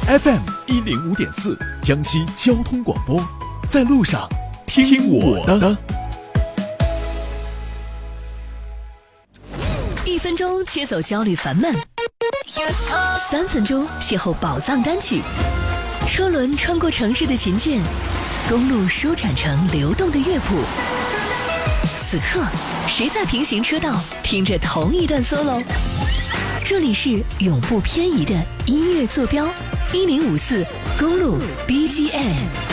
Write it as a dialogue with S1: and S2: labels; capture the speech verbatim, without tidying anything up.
S1: F M 一零五点四，江西交通广播，在路上听我的。
S2: 一分钟切走焦虑烦闷，三分钟邂逅宝藏单曲。车轮穿过城市的琴键，公路舒展成流动的乐谱。此刻，谁在平行车道听着同一段 solo？ 这里是永不偏移的音乐坐标，一零五四公路 B G M。